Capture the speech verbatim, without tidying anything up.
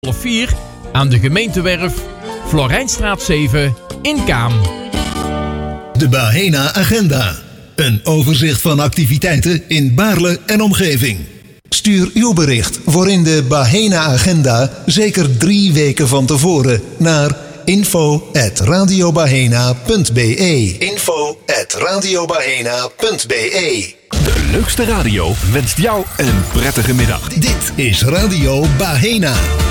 half vier aan de gemeentewerf Florijnstraat zeven in Kaam. De Bahena Agenda. Een overzicht van activiteiten in Baarle en omgeving. Stuur uw bericht voor in de Bahena Agenda zeker drie weken van tevoren naar info at radiobahena punt be. info at radiobahena punt be. De leukste radio wenst jou een prettige middag. Dit is Radio Bahena.